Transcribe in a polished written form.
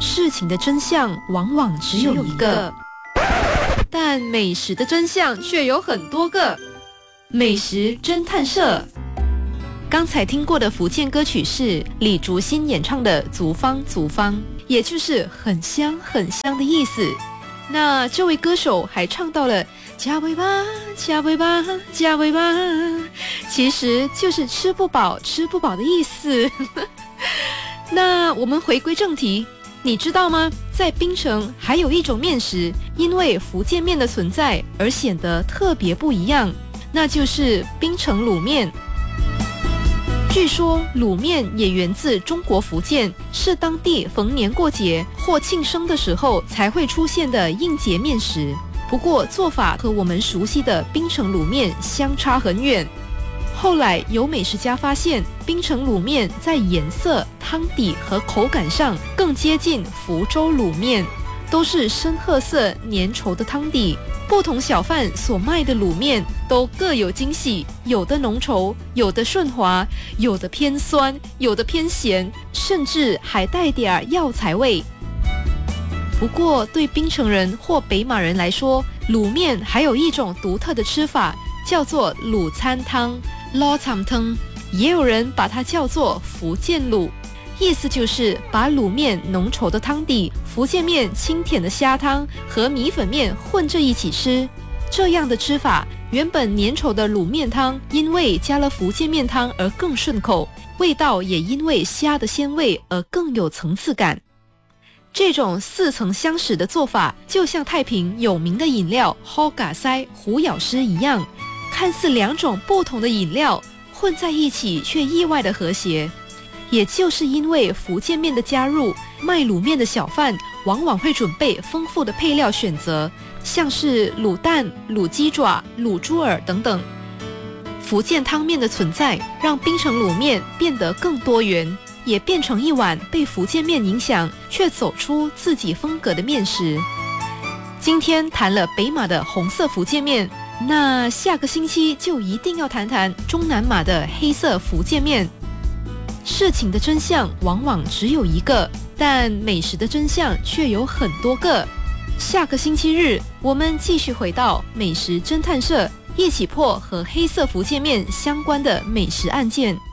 事情的真相往往只有一个，但美食的真相却有很多个。美食侦探社，刚才听过的福建歌曲是李竹新演唱的《足方足方》，也就是很香很香的意思。那这位歌手还唱到了加尾巴加尾巴加尾巴，其实就是吃不饱吃不饱的意思。那我们回归正题，你知道吗？在槟城还有一种面食，因为福建面的存在而显得特别不一样，那就是槟城卤面。据说卤面也源自中国福建，是当地逢年过节或庆生的时候才会出现的应节面食。不过做法和我们熟悉的槟城卤面相差很远。后来有美食家发现，槟城卤面在颜色、汤底和口感上更接近福州卤面，都是深褐色粘稠的汤底。不同小贩所卖的卤面都各有惊喜，有的浓稠，有的顺滑，有的偏酸，有的偏咸，甚至还带点药材味。不过对槟城人或北马人来说，卤面还有一种独特的吃法，叫做卤餐汤 lo cam汤， 也有人把它叫做福建卤，意思就是把卤面浓稠的汤底、福建面清甜的虾汤和米粉面混着一起吃。这样的吃法，原本粘稠的卤面汤因为加了福建面汤而更顺口，味道也因为虾的鲜味而更有层次感。这种似曾相识的做法，就像太平有名的饮料 Hoga 塞虎咬狮一样，看似两种不同的饮料混在一起，却意外的和谐。也就是因为福建面的加入，卖卤面的小贩往往会准备丰富的配料选择，像是卤蛋、卤鸡爪、卤猪耳等等。福建汤面的存在，让槟城卤面变得更多元，也变成一碗被福建面影响却走出自己风格的面食。今天谈了北马的红色福建面，那下个星期就一定要谈谈中南马的黑色福建面。事情的真相往往只有一个，但美食的真相却有很多个。下个星期日，我们继续回到美食侦探社，一起破和黑色福建面相关的美食案件。